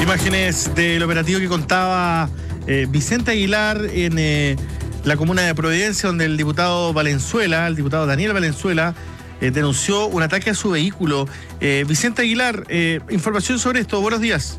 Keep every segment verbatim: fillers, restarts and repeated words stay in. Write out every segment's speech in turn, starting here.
Imágenes del operativo que contaba eh, Vicente Aguilar en eh, la comuna de Providencia, donde el diputado Valenzuela, el diputado Daniel Valenzuela, eh, denunció un ataque a su vehículo. Eh, Vicente Aguilar, eh, información sobre esto. Buenos días.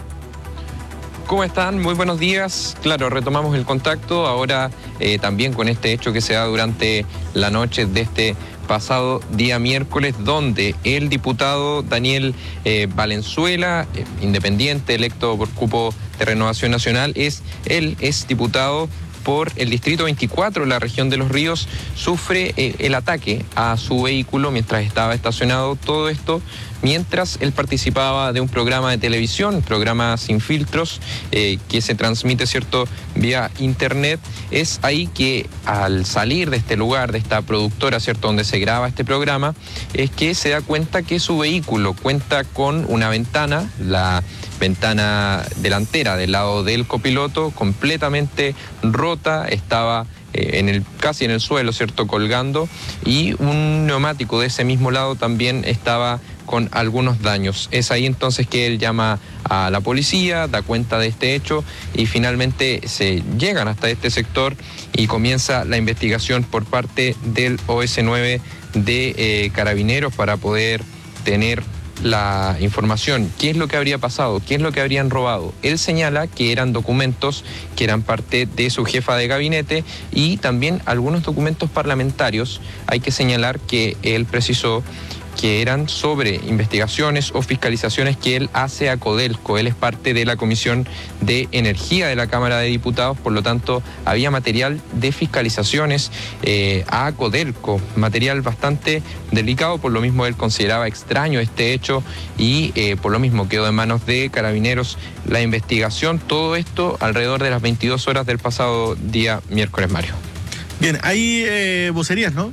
¿Cómo están? Muy buenos días. Claro, retomamos el contacto ahora eh, también con este hecho que se da durante la noche de este pasado día miércoles, donde el diputado Daniel eh, Valenzuela, eh, independiente, electo por cupo de Renovación Nacional, es él es diputado por el distrito veinticuatro, la región de Los Ríos, sufre eh, el ataque a su vehículo mientras estaba estacionado. Todo esto mientras él participaba de un programa de televisión, programa Sin Filtros, eh, que se transmite, ¿cierto?, vía internet. Es ahí que al salir de este lugar, de esta productora, ¿cierto?, donde se graba este programa, es que se da cuenta que su vehículo cuenta con una ventana, la ventana delantera del lado del copiloto, completamente rota, estaba eh, en el, casi en el suelo, ¿cierto?, colgando, y un neumático de ese mismo lado también estaba con algunos daños. Es ahí entonces que él llama a la policía, da cuenta de este hecho y finalmente se llegan hasta este sector y comienza la investigación por parte del O S nueve de eh, Carabineros para poder tener la información. ¿Qué es lo que habría pasado? ¿Qué es lo que habrían robado? Él señala que eran documentos que eran parte de su jefa de gabinete y también algunos documentos parlamentarios. Hay que señalar que él precisó que eran sobre investigaciones o fiscalizaciones que él hace a Codelco. Él es parte de la Comisión de Energía de la Cámara de Diputados, por lo tanto había material de fiscalizaciones eh, a Codelco, material bastante delicado, por lo mismo él consideraba extraño este hecho y eh, por lo mismo quedó en manos de Carabineros la investigación. Todo esto alrededor de las veintidós horas del pasado día miércoles, Mario. Bien, hay eh, vocerías, ¿no?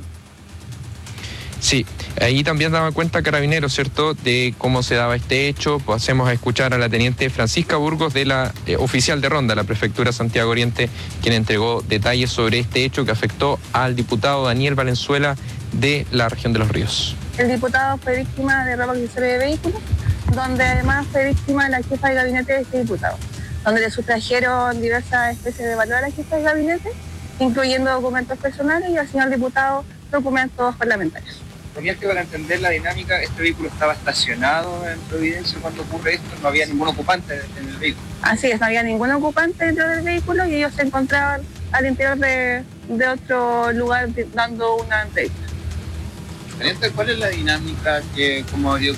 Sí, ahí también daba cuenta Carabineros, ¿cierto?, de cómo se daba este hecho. Pasemos a escuchar a la teniente Francisca Burgos, de la eh, oficial de ronda, la prefectura Santiago Oriente, quien entregó detalles sobre este hecho que afectó al diputado Daniel Valenzuela de la región de Los Ríos. El diputado fue víctima de robo accesorio de vehículos, donde además fue víctima de la jefa de gabinete de este diputado, donde le sustrajeron diversas especies de valor a la jefa de gabinete, incluyendo documentos personales y al señor diputado documentos parlamentarios. Tenía que, para entender la dinámica, este vehículo estaba estacionado en Providencia cuando ocurre esto, no había ningún ocupante en el vehículo. Así es, no había ningún ocupante dentro del vehículo y ellos se encontraban al interior de, de otro lugar de, dando una entrevista. Teniente, ¿cuál es la dinámica que, como dio